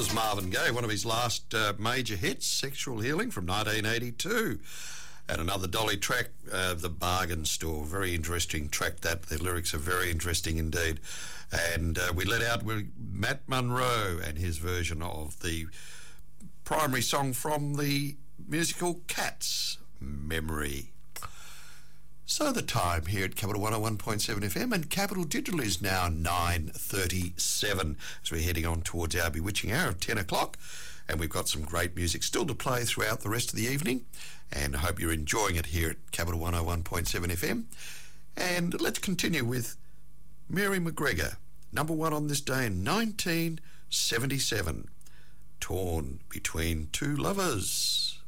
was Marvin Gaye, one of his last major hits, Sexual Healing from 1982. And another Dolly track, The Bargain Store. Very interesting track that. The lyrics are very interesting indeed. And we let out with Matt Monro and his version of the primary song from the musical Cats, Memory. So the time here at Capital 101.7 FM, and Capital Digital is now 9:37 as we're heading on towards our bewitching hour of 10 o'clock. And we've got some great music still to play throughout the rest of the evening. And I hope you're enjoying it here at Capital 101.7 FM. And let's continue with Mary McGregor, number one on this day in 1977. Torn Between Two Lovers.